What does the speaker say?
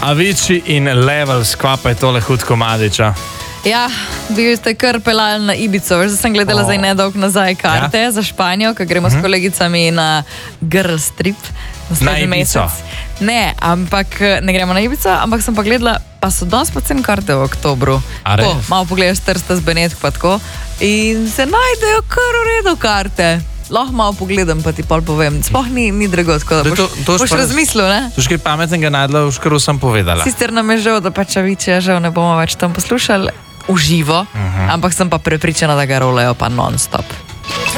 Avicii in Levels, kva pa je tole hud komadiča. Ja, bili ste kar pelali na Ibico. Zdaj sem gledala zdaj nedolg nazaj karte za Španijo, ko gremo s kolegicami na Girls Trip. Na Ibico? Ne, ampak ne gremo na Ibico, ampak sem pa gledala, pa so dosti poceni karte v oktobru. Tako, malo pogledaš Trsta z Benetk pa tako in se najdejo kar v redu karte. Lahko malo pogledam, pa ti pol povem. Sploh ni drago, tako da boš razmislil, ne? To še kaj pametnega najdla, v škaru sem povedala. Sicer nam je žal, da pač Avicija žal ne bomo več tam poslušali v živo, ampak sem pa prepričana, da ga rolajo pa non-stop.